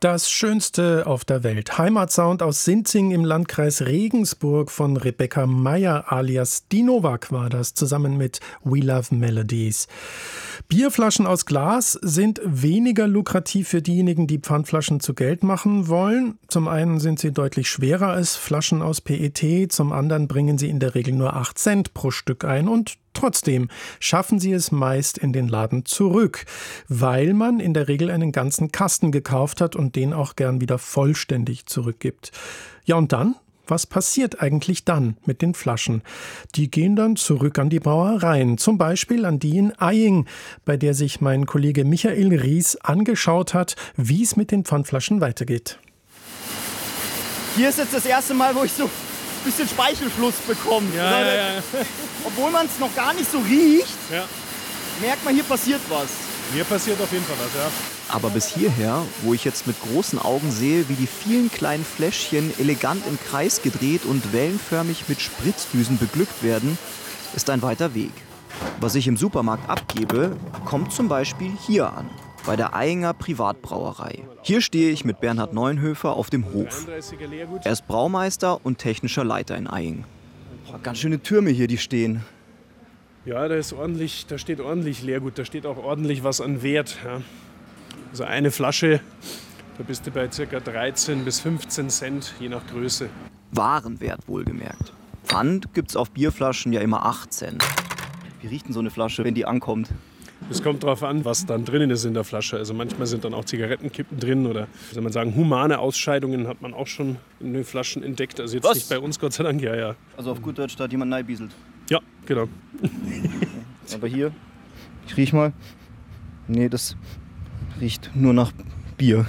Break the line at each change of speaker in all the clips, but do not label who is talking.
Das Schönste auf der Welt. Heimatsound aus Sinzing im Landkreis Regensburg von Rebecca Meyer alias Die Novak war das, zusammen mit We Love Melodies. Bierflaschen aus Glas sind weniger lukrativ für diejenigen, die Pfandflaschen zu Geld machen wollen. Zum einen sind sie deutlich schwerer als Flaschen aus PET, zum anderen bringen sie in der Regel nur 8 Cent pro Stück ein und trotzdem schaffen sie es meist in den Laden zurück, weil man in der Regel einen ganzen Kasten gekauft hat und den auch gern wieder vollständig zurückgibt. Ja, und dann? Was passiert eigentlich dann mit den Flaschen? Die gehen dann zurück an die Brauereien, zum Beispiel an die in Eying, bei der sich mein Kollege Michael Ries angeschaut hat, wie es mit den Pfandflaschen weitergeht.
Hier ist jetzt das erste Mal, wo ich so ein bisschen Speichelfluss bekomme.
Ja.
Obwohl man es noch gar nicht so riecht,
Ja.
merkt man, hier passiert was.
Hier passiert auf jeden Fall was, ja.
Aber bis hierher, wo ich jetzt mit großen Augen sehe, wie die vielen kleinen Fläschchen elegant im Kreis gedreht und wellenförmig mit Spritzdüsen beglückt werden, ist ein weiter Weg. Was ich im Supermarkt abgebe, kommt zum Beispiel hier an, bei der Eyinger Privatbrauerei. Hier stehe ich mit Bernhard Neuenhöfer auf dem Hof.
33er Leergut.
Er ist Braumeister und technischer Leiter in Eying. Boah, ganz schöne Türme hier, die stehen.
Ja, da steht ordentlich Leergut, da steht auch ordentlich was an Wert. Ja. Also eine Flasche, da bist du bei ca. 13 bis 15 Cent, je nach Größe.
Warenwert wohlgemerkt. Pfand gibt's auf Bierflaschen ja immer 8 Cent. Wie riecht denn so eine Flasche, wenn die ankommt?
Es kommt darauf an, was dann drinnen ist in der Flasche. Also manchmal sind dann auch Zigarettenkippen drin oder, soll man sagen, humane Ausscheidungen hat man auch schon in den Flaschen entdeckt. Also jetzt nicht bei uns, Gott sei Dank, ja.
Also auf gut Deutsch, da hat jemand neibieselt.
Ja, genau.
Aber hier, ich riech mal. Nee, das riecht nur nach Bier.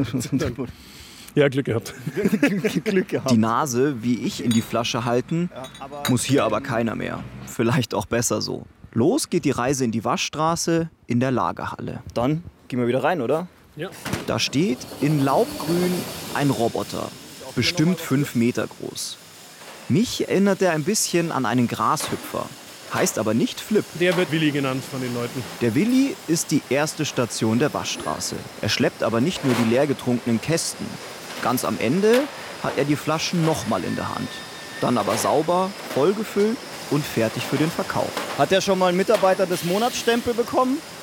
Ja, Glück gehabt.
Glück gehabt.
Die Nase, wie ich, in die Flasche halten, muss hier aber keiner mehr. Vielleicht auch besser so. Los geht die Reise in die Waschstraße in der Lagerhalle.
Dann gehen wir wieder rein, oder?
Ja.
Da steht in Laubgrün ein Roboter, bestimmt 5 Meter groß. Mich erinnert er ein bisschen an einen Grashüpfer, heißt aber nicht Flip.
Der wird Willi genannt von den Leuten.
Der Willi ist die erste Station der Waschstraße. Er schleppt aber nicht nur die leer getrunkenen Kästen. Ganz am Ende hat er die Flaschen nochmal in der Hand. Dann aber sauber, vollgefüllt und fertig für den Verkauf.
Hat der schon mal einen Mitarbeiter des Monatsstempel bekommen?